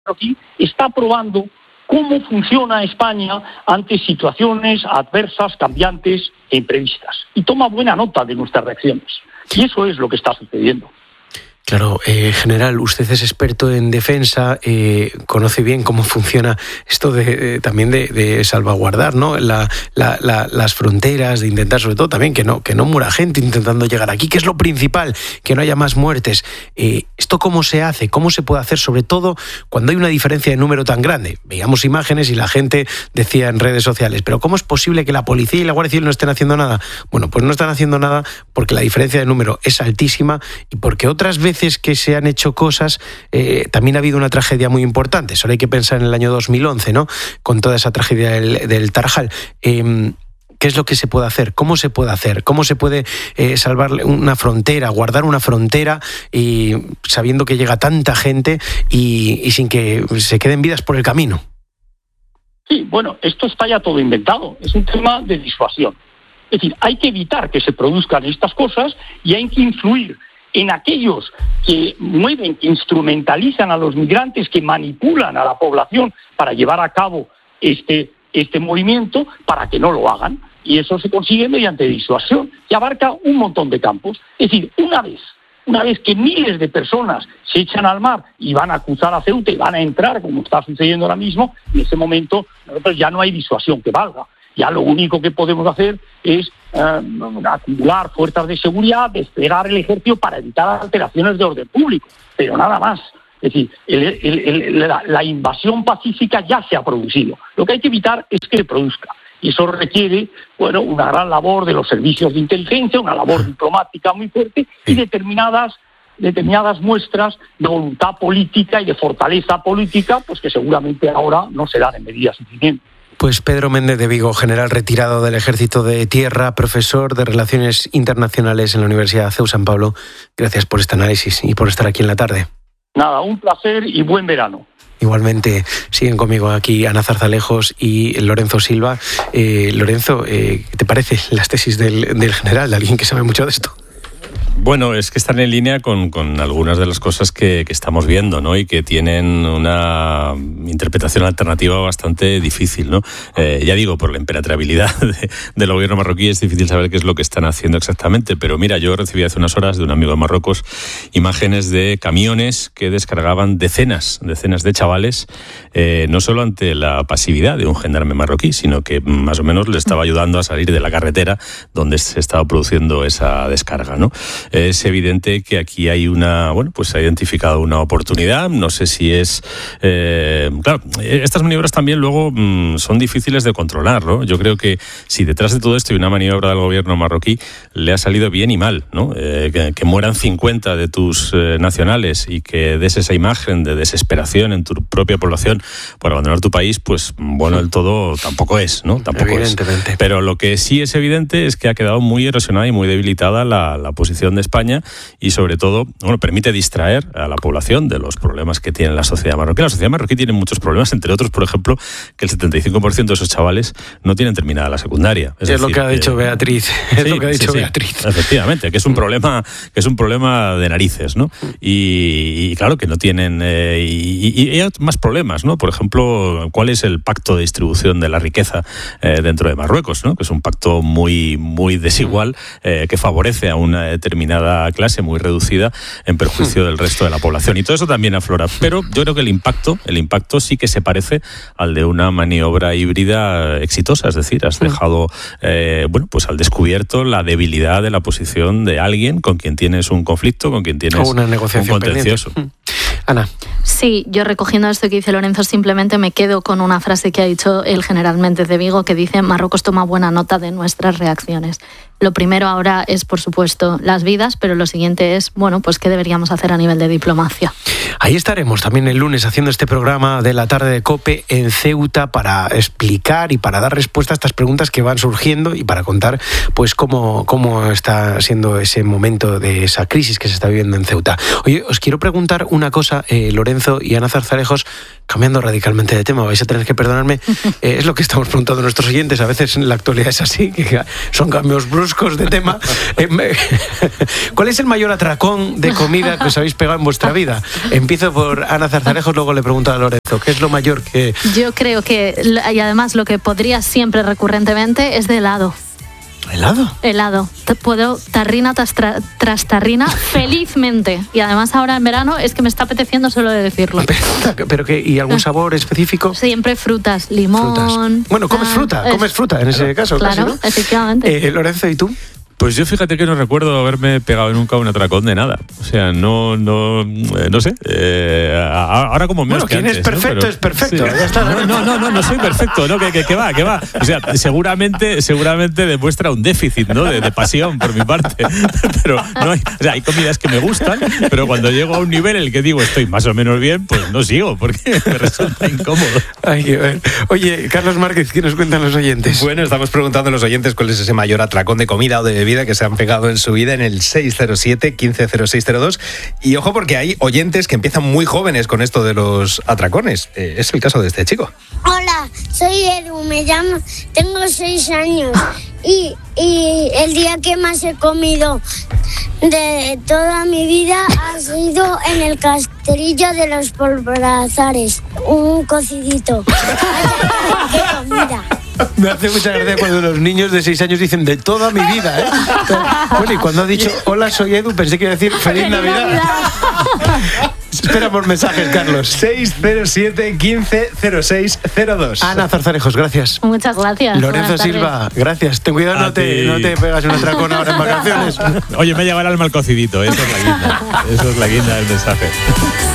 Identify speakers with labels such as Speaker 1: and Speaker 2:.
Speaker 1: aquí está probando cómo funciona España ante situaciones adversas, cambiantes e imprevistas. Y toma buena nota de nuestras reacciones. Y eso es lo que está sucediendo.
Speaker 2: Claro, general, usted es experto en defensa, conoce bien cómo funciona esto también de salvaguardar, ¿no? Las fronteras, de intentar sobre todo también que no muera gente intentando llegar aquí, que es lo principal, que no haya más muertes. ¿Esto cómo se hace? ¿Cómo se puede hacer? Sobre todo cuando hay una diferencia de número tan grande. Veíamos imágenes y la gente decía en redes sociales, pero ¿cómo es posible que la policía y la Guardia Civil no estén haciendo nada? Bueno, pues no están haciendo nada porque la diferencia de número es altísima y porque otras veces que se han hecho cosas, también ha habido una tragedia muy importante. Solo hay que pensar en el año 2011, ¿no? Con toda esa tragedia del Tarajal. ¿Qué es lo que se puede hacer? ¿Cómo se puede hacer? ¿Cómo se puede salvar una frontera, guardar una frontera y sabiendo que llega tanta gente y sin que se queden vidas por el camino?
Speaker 1: Sí, bueno, esto está ya todo inventado. Es un tema de disuasión. Es decir, hay que evitar que se produzcan estas cosas y hay que influir en aquellos que mueven, que instrumentalizan a los migrantes, que manipulan a la población para llevar a cabo este movimiento, para que no lo hagan. Y eso se consigue mediante disuasión, que abarca un montón de campos. Es decir, una vez que miles de personas se echan al mar y van a cruzar a Ceuta y van a entrar, como está sucediendo ahora mismo, en ese momento nosotros ya no hay disuasión que valga. Ya lo único que podemos hacer es acumular fuerzas de seguridad, desplegar el ejército para evitar alteraciones de orden público, pero nada más. Es decir, la invasión pacífica ya se ha producido. Lo que hay que evitar es que se produzca. Y eso requiere, una gran labor de los servicios de inteligencia, una labor diplomática muy fuerte y determinadas muestras de voluntad política y de fortaleza política, pues que seguramente ahora no se dan en medida suficiente.
Speaker 2: Pues Pedro Méndez de Vigo, general retirado del Ejército de Tierra, profesor de Relaciones Internacionales en la Universidad CEU San Pablo. Gracias por este análisis y por estar aquí en la tarde.
Speaker 1: Nada, un placer y buen verano.
Speaker 2: Igualmente, siguen conmigo aquí Ana Zarzalejos y Lorenzo Silva. Lorenzo, ¿qué te parece las tesis del general, de alguien que sabe mucho de esto?
Speaker 3: Bueno, es que están en línea con algunas de las cosas que estamos viendo, ¿no? Y que tienen una interpretación alternativa bastante difícil, ¿no? Ya digo, por la impenetrabilidad del gobierno marroquí es difícil saber qué es lo que están haciendo exactamente. Pero mira, yo recibí hace unas horas de un amigo de Marruecos imágenes de camiones que descargaban decenas de chavales, no solo ante la pasividad de un gendarme marroquí, sino que más o menos le estaba ayudando a salir de la carretera donde se estaba produciendo esa descarga, ¿no? Es evidente que aquí hay se ha identificado una oportunidad. No sé si es... claro, estas maniobras también luego son difíciles de controlar, ¿no? Yo creo que si detrás de todo esto hay una maniobra del gobierno marroquí, le ha salido bien y mal, ¿no? Que mueran 50 de tus nacionales y que des esa imagen de desesperación en tu propia población por abandonar tu país, pues el todo tampoco es, ¿no? Tampoco
Speaker 2: Evidentemente.
Speaker 3: Es. Pero lo que sí es evidente es que ha quedado muy erosionada y muy debilitada la posición de España y sobre todo permite distraer a la población de los problemas que tiene la sociedad marroquí. La sociedad marroquí tiene muchos problemas, entre otros, por ejemplo, que el 75% de esos chavales no tienen terminada la secundaria.
Speaker 2: Es decir, lo que ha dicho Beatriz. Beatriz.
Speaker 3: Efectivamente, que es un problema de narices, ¿no? Y claro que no tienen y hay más problemas, ¿no? Por ejemplo, ¿cuál es el pacto de distribución de la riqueza dentro de Marruecos, ¿no? Que es un pacto muy muy desigual que favorece a una determinada clase muy reducida en perjuicio del resto de la población. Y todo eso también aflora. Pero yo creo que el impacto sí que se parece al de una maniobra híbrida exitosa. Es decir, has dejado al descubierto la debilidad de la posición de alguien con quien tienes un conflicto, con quien tienes
Speaker 2: una negociación
Speaker 3: un contencioso.
Speaker 2: Ana.
Speaker 4: Sí, yo recogiendo esto que dice Lorenzo, simplemente me quedo con una frase que ha dicho el general Méndez de Vigo, que dice: Marruecos toma buena nota de nuestras reacciones. Lo primero ahora es, por supuesto, las vidas, pero lo siguiente es, ¿qué deberíamos hacer a nivel de diplomacia?
Speaker 2: Ahí estaremos también el lunes haciendo este programa de la tarde de COPE en Ceuta para explicar y para dar respuesta a estas preguntas que van surgiendo y para contar pues cómo está siendo ese momento de esa crisis que se está viviendo en Ceuta. Oye, os quiero preguntar una cosa, Lorenzo y Ana Zarzalejos, cambiando radicalmente de tema, vais a tener que perdonarme, es lo que estamos preguntando a nuestros oyentes, a veces en la actualidad es así, que son cambios bruscos, bruscos de tema. ¿Cuál es el mayor atracón de comida que os habéis pegado en vuestra vida? Empiezo por Ana Zarzalejos, luego le pregunto a Lorenzo, ¿qué es lo mayor que...?
Speaker 4: Yo creo que, y además lo que podría siempre recurrentemente es de helado.
Speaker 2: ¿Helado?
Speaker 4: Helado. Puedo tarrina tras tarrina felizmente. Y además ahora en verano es que me está apeteciendo solo de decirlo.
Speaker 2: ¿Pero qué? ¿Y algún sabor específico?
Speaker 4: Siempre frutas, limón...
Speaker 2: Frutas. Bueno, comes fruta en ese caso.
Speaker 4: Claro,
Speaker 2: casi, ¿no?
Speaker 4: efectivamente.
Speaker 2: Lorenzo, ¿y tú?
Speaker 3: Pues yo fíjate que no recuerdo haberme pegado nunca un atracón de nada. O sea, no sé. Ahora como menos que
Speaker 2: quien
Speaker 3: antes,
Speaker 2: es perfecto,
Speaker 3: ¿no?
Speaker 2: es perfecto.
Speaker 3: Sí.
Speaker 2: Ya está.
Speaker 3: No soy perfecto, ¿no? Que va. O sea, seguramente demuestra un déficit, ¿no? De pasión por mi parte. Pero no hay comidas que me gustan, pero cuando llego a un nivel en el que digo estoy más o menos bien, pues no sigo, porque me resulta incómodo.
Speaker 2: Ay, qué bueno. Oye, Carlos Márquez, ¿qué nos cuentan los oyentes?
Speaker 5: Bueno, estamos preguntando a los oyentes cuál es ese mayor atracón de comida o de bebida que se han pegado en su vida en el 607-150602. Y ojo, porque hay oyentes que empiezan muy jóvenes con esto de los atracones. Es el caso de este chico.
Speaker 6: Hola, soy Edu, tengo 6 años y el día que más he comido de toda mi vida ha sido en el Castellillo de los Polvorazares, un cocidito. ¡Qué comida!
Speaker 2: Me hace mucha gracia cuando los niños de 6 años dicen de toda mi vida, ¿eh? Bueno, y cuando ha dicho hola, soy Edu, pensé que iba a decir feliz Navidad. Esperamos mensajes, Carlos.
Speaker 5: 607-150602.
Speaker 2: Ana Zarzalejos, gracias.
Speaker 4: Muchas gracias.
Speaker 2: Lorenzo Silva, gracias. Ten cuidado, no te pegas un atracón ahora en vacaciones.
Speaker 3: Oye, me ha llegado el alma el cocidito, eso es la guinda del mensaje.